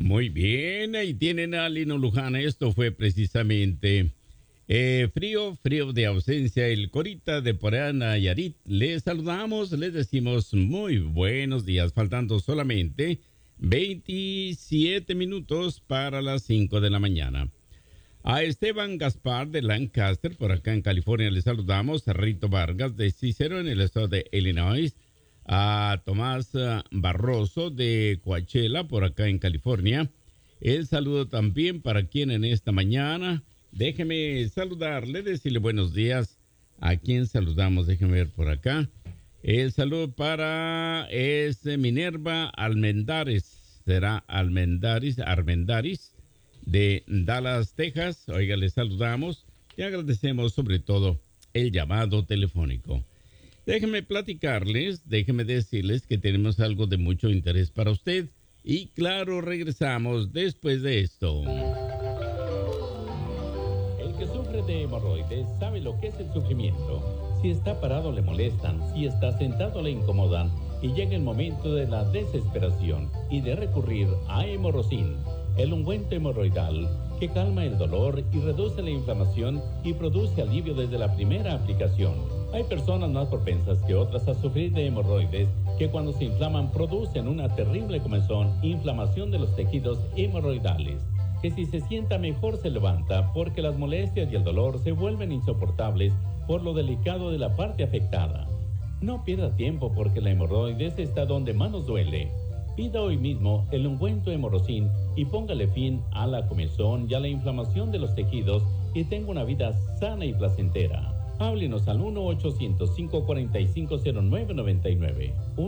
Muy bien, ahí tienen a Lino Luján. Esto fue precisamente frío de ausencia. El Corita de Poreana Nayarit. Les saludamos, les decimos muy buenos días. Faltando solamente 27 minutos para las 5 de la mañana. A Esteban Gaspar de Lancaster, por acá en California, les saludamos. A Rito Vargas de Cicero, en el estado de Illinois. A Tomás Barroso de Coachella, por acá en California. El saludo también para quien en esta mañana. Déjeme saludarle, decirle buenos días. ¿A quién saludamos? Déjeme ver por acá. El saludo para Minerva Almendares. Será Armendaris de Dallas, Texas. Oiga, les saludamos y agradecemos sobre todo el llamado telefónico. Déjenme platicarles, déjenme decirles que tenemos algo de mucho interés para usted y claro, regresamos después de esto. El que sufre de hemorroides sabe lo que es el sufrimiento. Si está parado le molestan, si está sentado le incomodan y llega el momento de la desesperación y de recurrir a Hemorrocin, el ungüento hemorroidal que calma el dolor y reduce la inflamación y produce alivio desde la primera aplicación. Hay personas más propensas que otras a sufrir de hemorroides que cuando se inflaman producen una terrible comezón, inflamación de los tejidos hemorroidales, que si se sienta mejor se levanta porque las molestias y el dolor se vuelven insoportables por lo delicado de la parte afectada. No pierda tiempo porque la hemorroides está donde más nos duele. Pida hoy mismo el ungüento Hemorrocin y póngale fin a la comezón y a la inflamación de los tejidos y tenga una vida sana y placentera. Háblenos al 1-800-545-0999,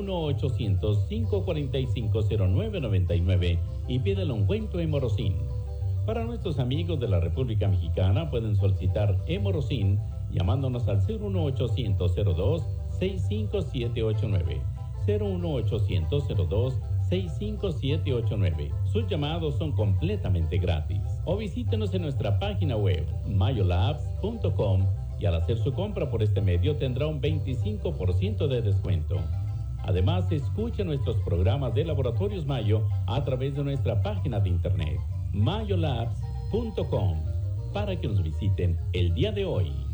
1-800-545-0999 y pida el ungüento Hemorrocin. Para nuestros amigos de la República Mexicana pueden solicitar Hemorrocin llamándonos al 01802-65789, 01800-02-65789. Sus llamados son completamente gratis. O visítenos en nuestra página web mayolabs.com y al hacer su compra por este medio tendrá un 25% de descuento. Además, escuche nuestros programas de Laboratorios Mayo a través de nuestra página de internet mayolabs.com para que nos visiten el día de hoy.